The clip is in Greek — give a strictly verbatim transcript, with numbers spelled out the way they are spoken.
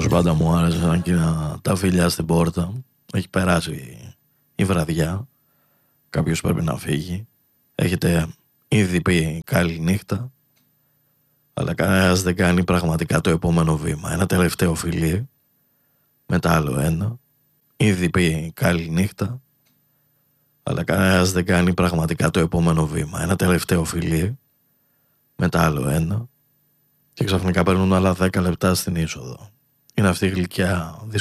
πάντα μου άρεσαν εκείνα τα φιλιά στην πόρτα. Έχει περάσει η βραδιά. Κάποιος πρέπει να φύγει. Έχετε ήδη πει καλή νύχτα. Αλλά κανένας δεν κάνει πραγματικά το επόμενο βήμα. Ένα τελευταίο φιλί. Μετά άλλο ένα. Ήδη πει καλή νύχτα. Αλλά κανένας δεν κάνει πραγματικά το επόμενο βήμα. Ένα τελευταίο φιλί. Μετά άλλο ένα. Και ξαφνικά παίρνουν άλλα δέκα λεπτά στην είσοδο. Είναι αυτή η γλυκιά